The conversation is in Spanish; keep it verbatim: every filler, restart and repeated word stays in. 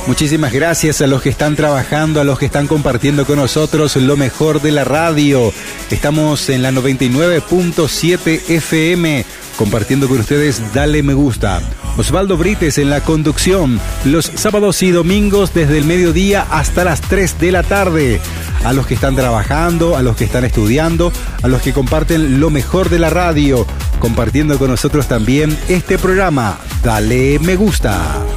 Muchísimas gracias a los que están trabajando, a los que están compartiendo con nosotros lo mejor de la radio. Estamos en la noventa y nueve punto siete F M, compartiendo con ustedes Dale Me Gusta. Osvaldo Brites en la conducción, los sábados y domingos desde el mediodía hasta las tres de la tarde. A los que están trabajando, a los que están estudiando, a los que comparten lo mejor de la radio, compartiendo con nosotros también este programa, Dale Me Gusta.